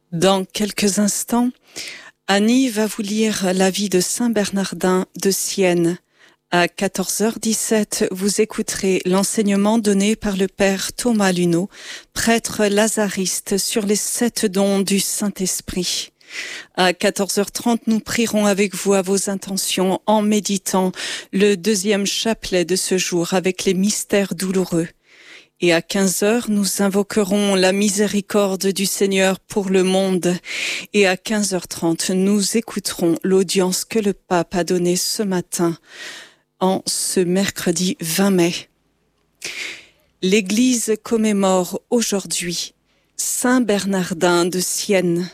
Dans quelques instants, Annie va vous lire la vie de Saint Bernardin de Sienne. À 14h17, vous écouterez l'enseignement donné par le Père Thomas Luneau, prêtre lazariste, sur les 7 dons du Saint-Esprit. À 14h30, nous prierons avec vous à vos intentions en méditant le 2e chapelet de ce jour avec les mystères douloureux. Et à 15h, nous invoquerons la miséricorde du Seigneur pour le monde. Et à 15h30, nous écouterons l'audience que le pape a donnée ce matin, en ce mercredi 20 mai. L'Église commémore aujourd'hui Saint Bernardin de Sienne.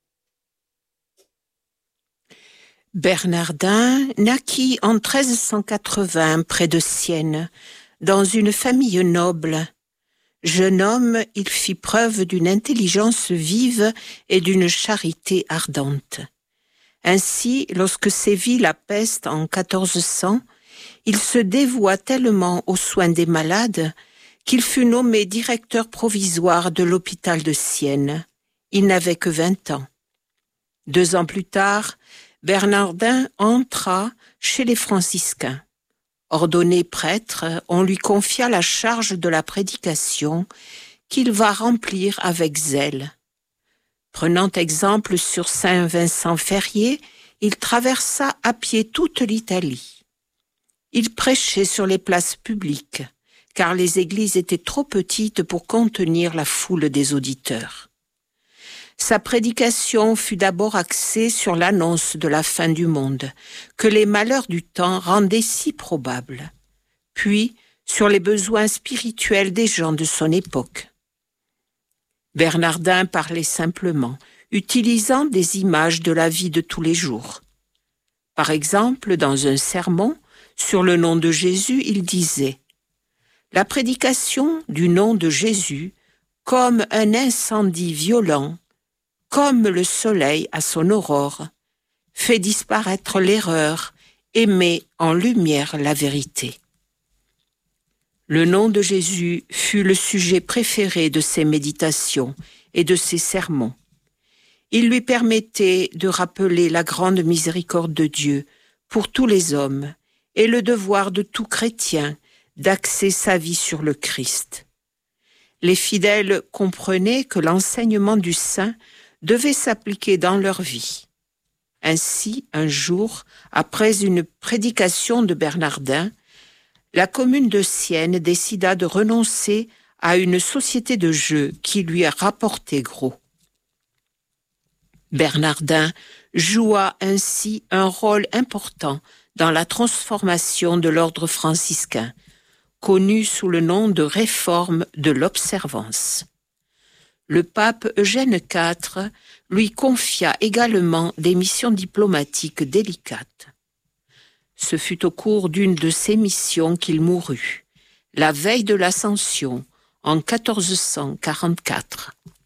Bernardin naquit en 1380 près de Sienne, dans une famille noble. Jeune homme, il fit preuve d'une intelligence vive et d'une charité ardente. Ainsi, lorsque sévit la peste en 1400, il se dévoua tellement aux soins des malades qu'il fut nommé directeur provisoire de l'hôpital de Sienne. Il n'avait que 20 ans. 2 ans plus tard, Bernardin entra chez les franciscains. Ordonné prêtre, on lui confia la charge de la prédication qu'il va remplir avec zèle. Prenant exemple sur Saint Vincent Ferrier, il traversa à pied toute l'Italie. Il prêchait sur les places publiques, car les églises étaient trop petites pour contenir la foule des auditeurs. Sa prédication fut d'abord axée sur l'annonce de la fin du monde, que les malheurs du temps rendaient si probables, puis sur les besoins spirituels des gens de son époque. Bernardin parlait simplement, utilisant des images de la vie de tous les jours. Par exemple, dans un sermon sur le nom de Jésus, il disait « La prédication du nom de Jésus, comme un incendie violent, comme le soleil à son aurore, fait disparaître l'erreur et met en lumière la vérité. » Le nom de Jésus fut le sujet préféré de ses méditations et de ses sermons. Il lui permettait de rappeler la grande miséricorde de Dieu pour tous les hommes et le devoir de tout chrétien d'axer sa vie sur le Christ. Les fidèles comprenaient que l'enseignement du saint devait s'appliquer dans leur vie. Ainsi, un jour, après une prédication de Bernardin, la commune de Sienne décida de renoncer à une société de jeux qui lui a rapporté gros. Bernardin joua ainsi un rôle important dans la transformation de l'ordre franciscain, connu sous le nom de réforme de l'observance. Le pape Eugène IV lui confia également des missions diplomatiques délicates. Ce fut au cours d'une de ces missions qu'il mourut, la veille de l'Ascension, en 1444.